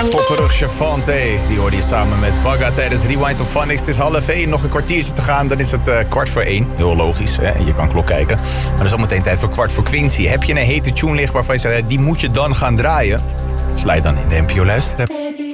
Popperig Chavante, die hoorde je samen met Bagga tijdens Rewind op Funix. Het is 12:30, nog een kwartiertje te gaan, dan is het 1:15. Heel logisch, hè? Je kan klok kijken. Maar dat is al meteen tijd voor 4:15. Heb je een hete tune liggen waarvan je zegt, die moet je dan gaan draaien? Sluit dan in de NPO Luisterapp.